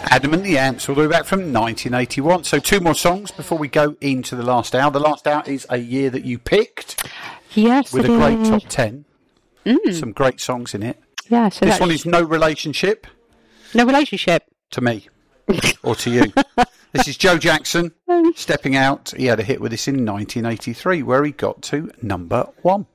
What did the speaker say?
Adam and the Ants, all the way back from 1981. So 2 more songs before we go into the last hour. The last hour is a year that you picked. Yes, with a great top 10. Some great songs in it. Yeah. So this one is No Relationship. No relationship. To me. Or to you. This is Joe Jackson stepping out. He had a hit with this in 1983 where he got to number 1.